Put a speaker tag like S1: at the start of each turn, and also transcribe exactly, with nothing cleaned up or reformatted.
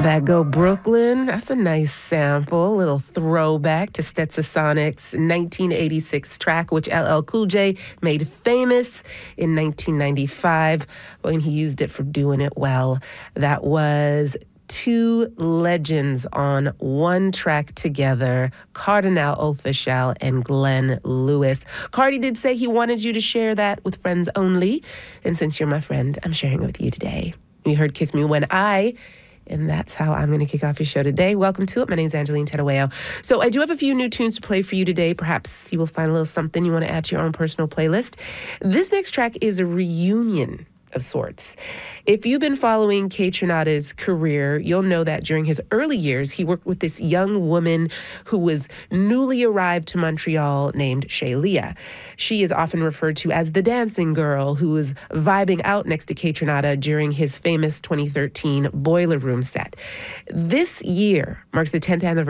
S1: That Go Brooklyn, that's a nice sample, a little throwback to Stetsosonic's nineteen eighty-six track, which L L Cool J made famous in nineteen ninety-five when he used it for doing it well. That was two legends on one track together, Kardinal Offishall and Glenn Lewis. Cardi did say he wanted you to share that with friends only, and since you're my friend, I'm sharing it with you today. You heard Kiss Me When I... And that's how I'm going to kick off your show today. Welcome to it. My name is Angeline Tedaweo. So I do have a few new tunes to play for you today. Perhaps you will find a little something you want to add to your own personal playlist. This next track is a reunion of sorts. If you've been following Kaytranada's career, you'll know that during his early years, he worked with this young woman who was newly arrived to Montreal named Shaylia. She is often referred to as the dancing girl who was vibing out next to Kaytranada during his famous twenty thirteen Boiler Room set. This year marks the tenth anniversary